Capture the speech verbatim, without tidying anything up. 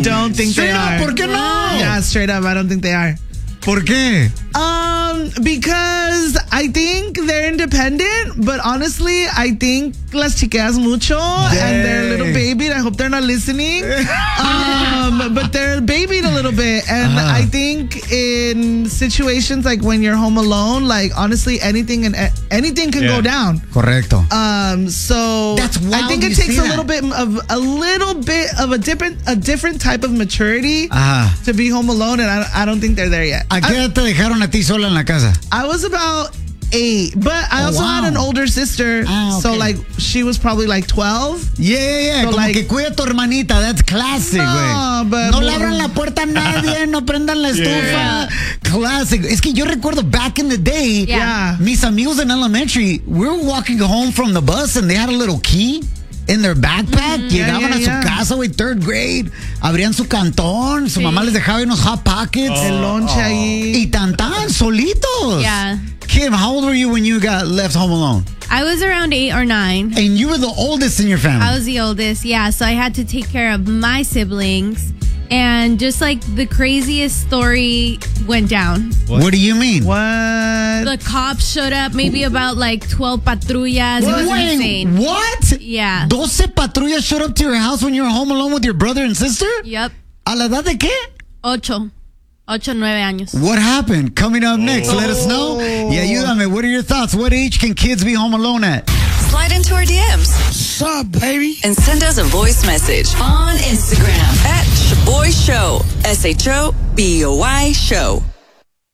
don't think straight they up, are. ¿Por qué no? Yeah, straight up, I don't think they are. ¿Por qué? Um, because I think they're independent, but honestly, I think las chiqueas mucho Yay. and they're a little baby. I hope they're not listening. um, but they're babied a little bit, and uh-huh. I think in situations like when you're home alone, like honestly, anything and anything can Yeah. go down. Correcto. Um, so That's wild I think you it takes say a that. little bit of a little bit of a different a different type of maturity Ajá. to be home alone, and I, I don't think they're there yet. ¿A qué edad te dejaron a ti sola en la casa? I was about eight, but I Oh, also wow. had an older sister, Ah, so okay. like she was probably like twelve. Yeah, yeah, yeah. So, Como like- que cuida a tu hermanita. That's classic, güey. No, but- No le abran la puerta a nadie, no prendan la estufa. Classic. Es que yo recuerdo back in the day, Yeah. mis amigos in elementary, we were walking home from the bus and they had a little key in their backpack. Mm-hmm. Llegaban Yeah, yeah, a su yeah. casa, güey, third grade. Abrían su cantón. Su Sí. mamá les dejaba unos hot pockets. El lonche ahí. Y tantan solitos. Yeah. Kim, how old were you when you got left home alone? I was around eight or nine. And you were the oldest in your family. I was the oldest, yeah. So I had to take care of my siblings. And just like the craziest story went down. What, what do you mean? What? The cops showed up, maybe about like twelve patrullas. It was Wait, insane. what? Yeah. doce patrullas showed up to your house when you were home alone with your brother and sister? Yep. ¿A la edad de qué? Ocho. Ocho, nueve años. What happened? Coming up next, let us know. Y ayúdame, what are your thoughts? What age can kids be home alone at? Slide into our D Ms. What's up, baby? And send us a voice message on Instagram at Shaboy Show. S H O B O Y Show.